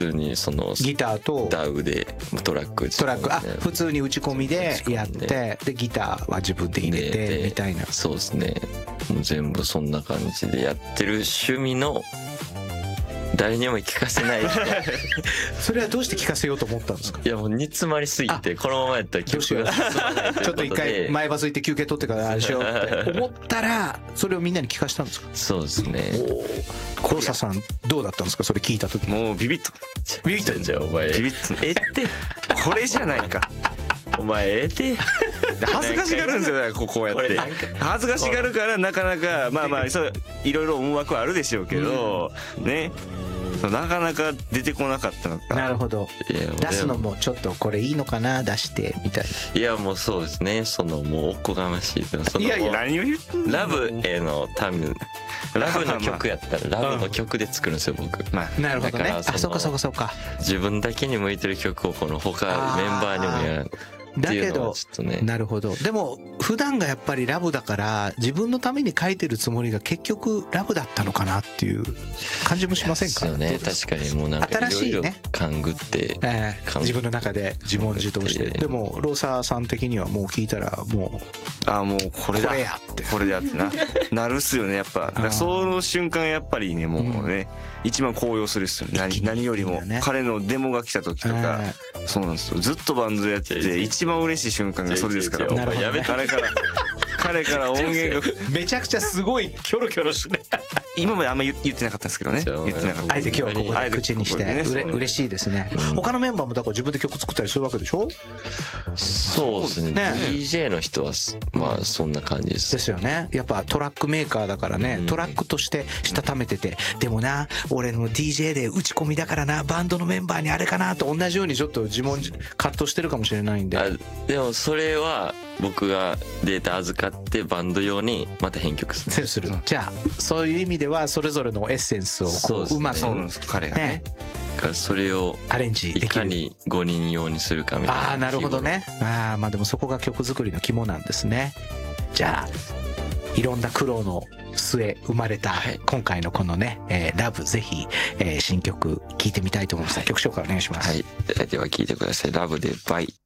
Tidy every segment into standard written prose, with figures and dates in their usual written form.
普通にそのギターとダウでトラック普通に打ち込みでやってでギターは自分で入れてみたいな。 そうですね、もう全部そんな感じでやってる趣味の誰にも聞かせないそれはどうして聞かせようと思ったんですか？ いやもう煮詰まりすぎてこのままやったら曲が進まないちょっと一回前バス行って休憩取ってからあれしようって思ったらそれをみんなに聞かせたんですか？ そうですね。 コロサさんどうだったんですかそれ聞いた時？ もうビビッとじゃあお前ビビッとってこれじゃないかお前恥ずかしがるんですよこうやって恥ずかしがるからなかなかまあそういろいろ思惑はあるでしょうけどね、なかなか出てこなかったのか。 なるほど。出すのもちょっとこれいいのかな出してみたいな。 いやもうそうですね、そのもうおこがましいそのいやいや何を言ってんの。 ラブへのタムラブの曲やったらラブの曲で作るんですよ僕。 なるほどね。あ、そうかそうかそうか。 自分だけに向いてる曲をこの他メンバーにもやるだけど、なるほど。でも普段がやっぱりラブだから自分のために書いてるつもりが結局ラブだったのかなっていう感じもしませんか？ そうね、確かにもうなんかいろいろ勘ぐって、 自分の中で自問自答して。でもローサーさん的にはもう聞いたらもうもうこれだこれだってなるっすよねやっぱ。その瞬間やっぱりねもうね一番高揚するっすよね。何よりも彼のデモが来た時とかそうなんですよ。ずっとバンドやってて一番嬉しい瞬間がそれですから。 やめ彼から音源がめちゃくちゃすごいキョロキョロして今まであんま言ってなかったんですけどね。言ってなかった。 あえて今日はここで口にして嬉しいですね。他のメンバーもだから自分で曲作ったりするわけでしょ？ そうですね。DJ の人はまあそんな感じです。 ですよね。やっぱトラックメーカーだからね、トラックとしてしたためてて、でもな俺の DJ で打ち込みだからなバンドのメンバーにあれかなと同じようにちょっと葛藤してるかもしれないんで。 でもそれは僕がデータ預かってバンド用にまた編曲する。 じゃあそういう意味ではそれぞれのエッセンスをこううまく彼がねそれをアレンジできる。 いかに5人用にするかみたいな。 なるほどね。まあでもそこが曲作りの肝なんですね。じゃあいろんな苦労の末生まれた今回のこのねラブぜひ新曲聴いてみたいと思います。曲紹介お願いします。 はい、では聴いてください。ラブでバイ。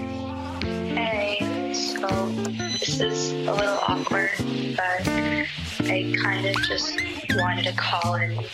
So this is a little awkward, but I kind of just wanted to call and